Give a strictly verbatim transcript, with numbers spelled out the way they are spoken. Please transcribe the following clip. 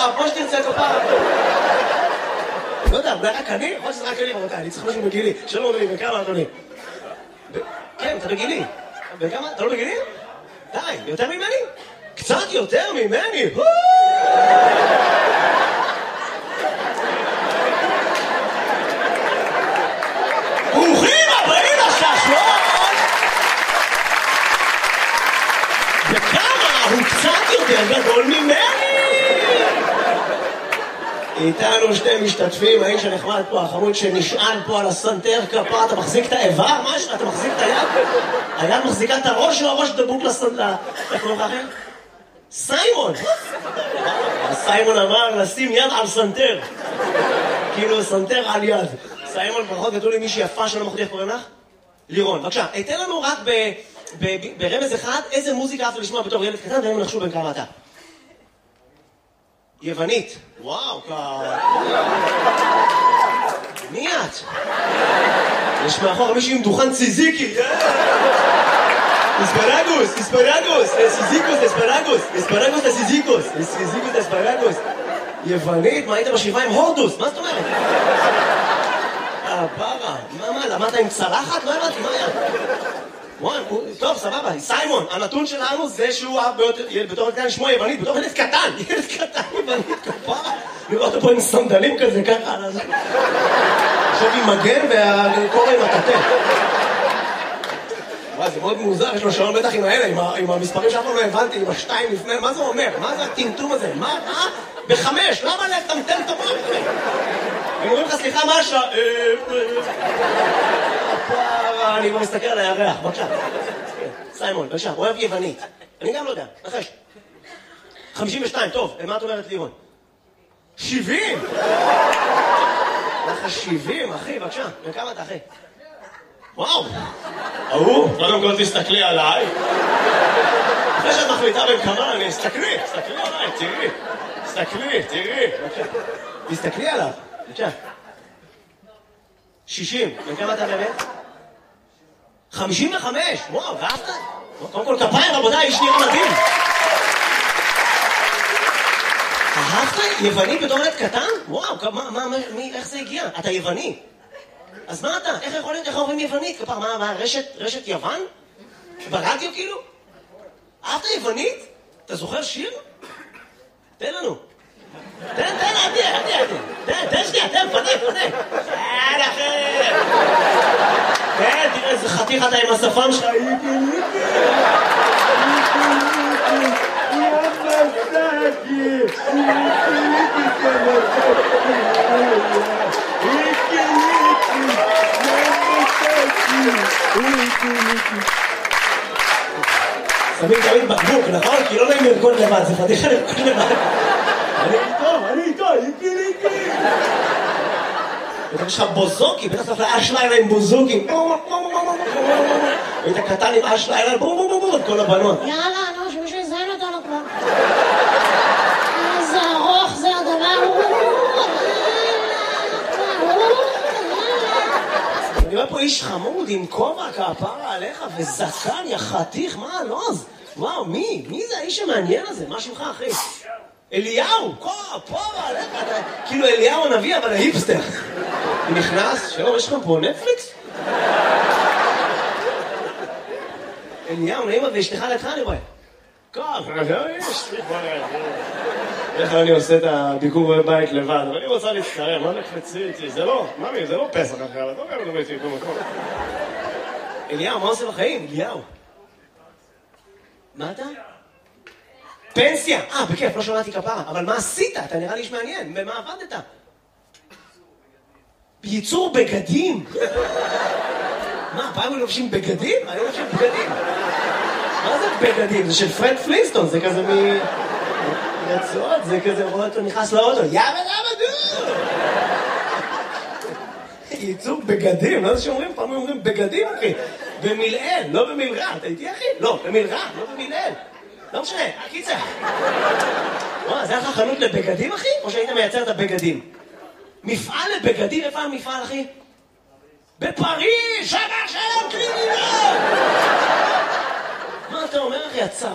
כפרה, כמו שתרצה כפרה. לא יודע, זה רק אני? יכול שזה רק אני, רבותיי, אני צריך משהו בגילי. שלום אדוני, בכמה אדוני? כן, אתה בגילי. בכמה? אתה לא בגילי? די, יותר ממני? קצת יותר ממני! ברוכים הבאים לששלון! וכמה הוא קצת יותר גדול ממני! איתנו שתי משתתפים, האיש הנחמד פה, החמוד שנשען פה על הסנטר כפה, אתה מחזיק את האיבר? משהו? אתה מחזיק את היד? היד מחזיקה את הראש או הראש דבוק לסנטר? איך קוראים לך אחר? סיימון! סיימון אמר לשים יד על סנטר. כאילו סנטר על יד. סיימון, ברכות גדול לי מישהי יפה שלא מחודי, איך קוראים לך? לירון, בבקשה. תן לנו רק ברמז אחד, איזה מוזיקה אהבת לשמוע בתור ילד קטן, ואין נחשו בין כמה אתה. יוונית. וואו, כ... מי את? יש מאחור מישהי עם דוכן ציזיקי. אספרגוס, אספרגוס, סיזיקוס, אספרגוס, אספרגוס לסיזיקוס, סיזיקוס לאספרגוס. יוונית, מה היית בשבעה עם הורדוס? מה זאת אומרת? אה, פרה, מה, מה, למדת עם צלחת? לא הבנתי, מה היה? וואי, טוב, סבבה, סיימון, הנתון שלנו זה שהוא אהב בתור קטן שמו יוונית, בתור ילד קטן, ילד קטן יוונית, כפרה. לראות אותו פה עם סנדלים כזה, ככה, עכשיו עם מגן והקורא עם הטטה. וואי, זה מאוד מוזר, יש לו שעון בטח עם האלה, עם המספרים שאף לא הבנתי, עם השתיים לפני, מה זה אומר? מה זה הטמטום הזה? מה? אה? בחמש, למה לטמטם את המוח? הם אומרים לך, סליחה, מה השעה? הפרה, אני כבר מסתכל על הירח, בבקשה. סיימון, בבקשה, אוהב יוונית. אני גם לא יודע, נחש. חמישים ושתיים, טוב, מה את אומרת לירון? שבעים! נחש שבעים, אחי, בבקשה. וכמה אתה, אחי? וואו! אהו, קודם כל תסתכלי עליי. אחרי שאת מחליטה בכמה, אני אסתכלי, תסתכלי עליי, תראי. תסתכלי, תראי. תסתכלי עליו, בבקשה. שישים, וכמה אתה באמת? חמישים וחמש, וואו, ואהבת? קודם כל כפיים, רבותיי, איש נראה מדהים. אהבת יווני בתור ילד קטן? וואו, איך זה הגיע? אתה יווני. אז מה אתה? איך יכול להיות? איך אומרים יוונית? כפר, מה, מה, רשת, רשת יוון? ברדיו כאילו? אהבת יוונית? אתה זוכר שיר? תן לנו. תן, תן, עדי, עדי, עדי. תן, תן שנייה, תן, פנה, פנה. תן, אחי. תן, תראה איזה חתיך אתה עם השפם שלך. שמים תמיד בקבוק, נכון? כי לא נעים לרקוד לבד, זה פתיחה לרקוד לבד. אני איתו, אני איתו, איקי ליקי. בטח יש לך בוזוקי, בטח צריך לאש לילה עם בוזוקי. היית קטן עם אש לילה, בום בום בום בום, כל הבנות. יאללה, נו, שמישהו יזיין אותנו כבר. איזה ארוך זה הדבר. אני רואה פה איש חמוד עם כובע כפרה עליך וזקן, יא חתיך, מה הלוז? וואו, מי? מי זה האיש המעניין הזה? מה שמך, אחי? אליהו! כפרה עליך, כאילו אליהו הנביא, אבל ההיפסטר. נכנס, שלום, יש לכם פה נטפליקס? אליהו, נעימה ואשתך לידך אני רואה. כפרה, יש לי כבר... איך אני עושה את הביקור בבית לבד, אבל אני רוצה להצטרם, מה נקפצי איתי? זה לא, ממי, זה לא פסח אחר, לא גם לא ביתי במקום. אליהו, מה עושה בחיים? אליהו. מה אתה? פנסיה! אה, בכיף, לא שמעתי כפרה, אבל מה עשית? אתה נראה לי איש מעניין, במה עבדת? ייצור בגדים? מה, פעם הם לובשים בגדים? אני לובשים בגדים. מה זה בגדים? זה של פרד פלינסטון, זה כזה מ... רצועות, זה כזה, רואה אותו נכנס לאוטו, יאבא למה דו! ייצור בגדים, לא זה שאומרים, פעם אומרים בגדים, אחי. במילאל, לא במילרע, אתה איתי, אחי? לא, במילרע, לא במילאל. לא משנה, הקיצר. וואו, זה היה לך חנות לבגדים, אחי? או שהיית מייצר את הבגדים? מפעל לבגדים, איפה המפעל, אחי? בפריז, שנה שלם קלינינה! מה אתה אומר, אחי? הצר...